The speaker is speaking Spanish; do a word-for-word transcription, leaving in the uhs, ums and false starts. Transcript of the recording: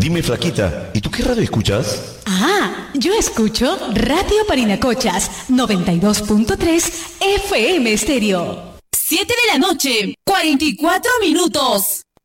Dime, flaquita, ¿y tú qué radio escuchas? Ah, yo escucho Radio Parinacochas, noventa y dos punto tres F M Estéreo. siete de la noche, cuarenta y cuatro minutos.